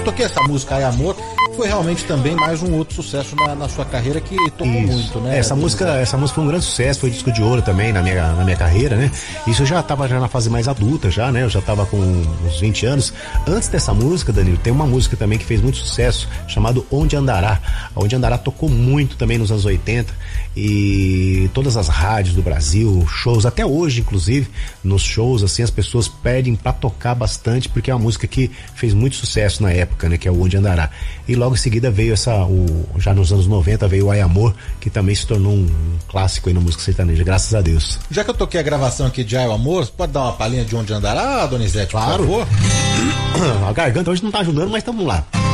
toquei essa música Ai Amor, foi realmente também mais um outro sucesso na sua carreira que tocou muito, né? Essa música foi um grande sucesso, foi disco de ouro também na minha carreira, né? Isso eu já tava na fase mais adulta já, né? Eu já tava com uns 20 anos. Antes dessa música, Danilo, tem uma música também que fez muito sucesso, chamado Onde Andará. Onde Andará tocou muito também nos anos 80 e todas as rádios do Brasil, shows, até hoje inclusive, nos shows, assim, as pessoas pedem pra tocar bastante, porque é uma música que fez muito sucesso na época, né? Que é o Onde Andará. E logo em seguida veio já nos anos 90 veio o Ai Amor, que também se tornou um clássico aí na música sertaneja, graças a Deus. Já que eu toquei a gravação aqui de Ai Amor, pode dar uma palhinha de Onde Andará, Donizete, claro, por favor? A garganta hoje não tá ajudando, mas estamos lá.